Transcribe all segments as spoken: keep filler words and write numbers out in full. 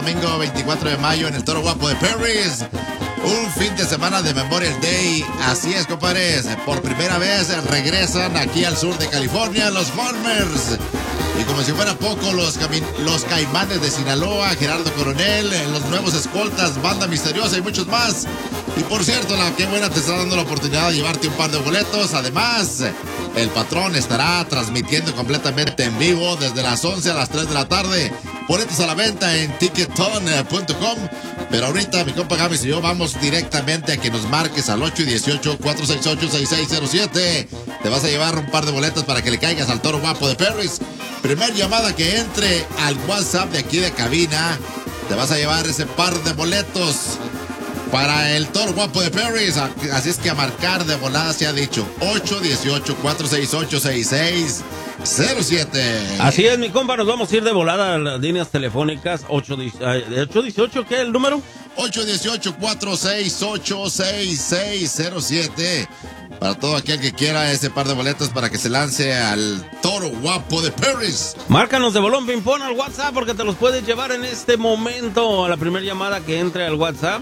domingo veinticuatro de mayo en el Toro Guapo de Perris. Un fin de semana de Memorial Day. Así es, compadres. Por primera vez regresan aquí al sur de California los Farmers. Y como si fuera poco, los, los Caimanes de Sinaloa, Gerardo Coronel, los nuevos escoltas, Banda Misteriosa y muchos más. Y por cierto, la que buena te está dando la oportunidad de llevarte un par de boletos. Además, el patrón estará transmitiendo completamente en vivo desde las once a las tres de la tarde. Boletos a la venta en ticketon punto com. Pero ahorita mi compa Gamis y yo vamos directamente a que nos marques al ocho uno ocho, cuatro seis ocho, seis seis cero siete. Te vas a llevar un par de boletos para que le caigas al Toro Guapo de Perris. Primer llamada que entre al WhatsApp de aquí de cabina, te vas a llevar ese par de boletos para el Toro Guapo de Perris. Así es que a marcar de volada se ha dicho ocho uno ocho, cuatro seis ocho, seis seis cero siete. Así es, mi compa, nos vamos a ir de volada a las líneas telefónicas. ocho dieciocho, ¿qué es el número? ocho uno ocho, cuatro seis ocho, seis seis cero siete. Para todo aquel que quiera ese par de boletos para que se lance al Toro Guapo de Perris. Márcanos de bolón ping-pong al WhatsApp porque te los puedes llevar en este momento a la primera llamada que entre al WhatsApp.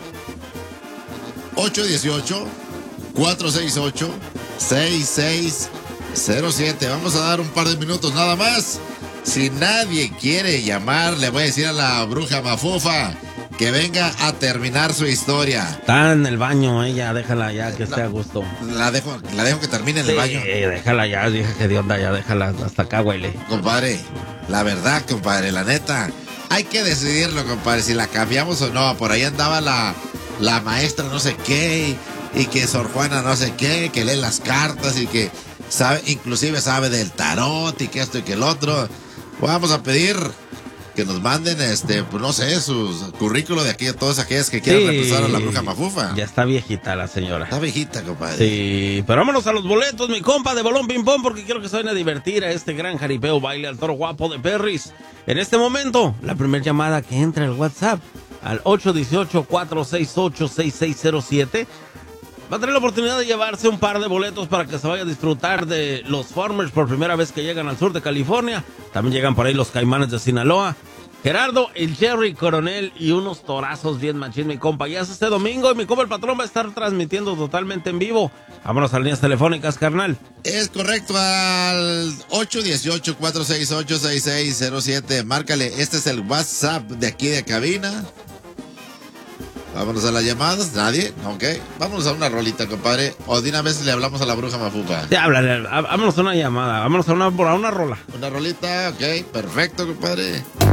ocho uno ocho, cuatro seis ocho, seis seis cero siete. Vamos a dar un par de minutos nada más. Si nadie quiere llamar, le voy a decir a la bruja mafufa que venga a terminar su historia. Está en el baño ella, déjala ya que esté a gusto. La dejo, la dejo que termine en sí, el baño. Déjala ya, dije que de onda, ya déjala, hasta acá huele. Compadre, la verdad, compadre, la neta, hay que decidirlo, compadre, si la cambiamos o no. Por ahí andaba la, la maestra no sé qué, y, y que Sor Juana no sé qué, que lee las cartas y que sabe, inclusive sabe del tarot y que esto y que el otro. Vamos a pedir que nos manden, este, pues no sé, su currículo de aquí a todas aquellas que quieran sí, reemplazar a la bruja mafufa. Ya está viejita la señora. Está viejita, compadre. Sí, pero vámonos a los boletos, mi compa, de bolón ping-pong, porque quiero que se vayan a divertir a este gran jaripeo baile al Toro Guapo de Perris. En este momento, la primera llamada que entra al WhatsApp, al ocho uno ocho, cuatro seis ocho, seis seis cero siete, va a tener la oportunidad de llevarse un par de boletos para que se vaya a disfrutar de los Farmers por primera vez que llegan al sur de California. También llegan por ahí los Caimanes de Sinaloa, Gerardo, el Jerry Coronel y unos torazos bien machín, mi compa. Ya es este domingo y mi compa el patrón va a estar transmitiendo totalmente en vivo. Vámonos a las líneas telefónicas, carnal. Es correcto, al ocho uno ocho, cuatro seis ocho, seis seis cero siete. Márcale, este es el WhatsApp de aquí de cabina. Vámonos a las llamadas, nadie, ok. Vámonos a una rolita, compadre. O de una vez le hablamos a la bruja mafufa. Sí, háblale, vámonos a una llamada, vámonos a una, a una rola. Una rolita, ok, perfecto, compadre.